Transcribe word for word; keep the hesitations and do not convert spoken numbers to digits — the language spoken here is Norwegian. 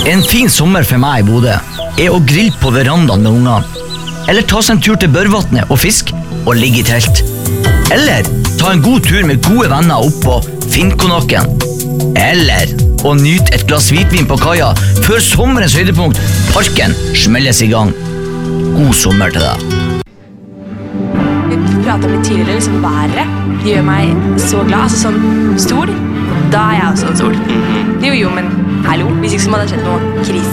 En fin sommer for meg i Bodø er å grille på verandaen med ungene. Eller ta seg en tur til Børvatnet og fisk og ligge i telt. Eller ta en god tur med gode venner opp på Finnkonakken. Eller å nyte et glass hvitvin på kaia før sommerens høydepunkt, parken, smelles i gang. God sommer til deg. Vi pratet om litt tidligere, liksom været. Det gjør meg så glad, altså sånn stol. Da er jeg også en stol. Jo, jo, men hallo, hvis ikke så må det ha skjedd noe krise.